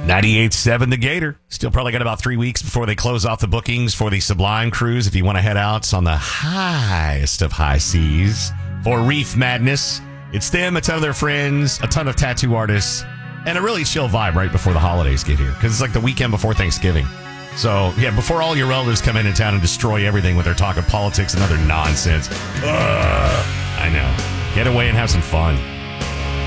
98.7 The Gator. Still probably got about 3 weeks before they close off the bookings for the Sublime Cruise. If you want to head out, it's on the highest of high seas for Reef Madness. It's them, a ton of their friends, a ton of tattoo artists, and a really chill vibe right before the holidays get here because it's like the weekend before Thanksgiving. So, yeah, before all your relatives come into town and destroy everything with their talk of politics and other nonsense. I know. Get away and have some fun.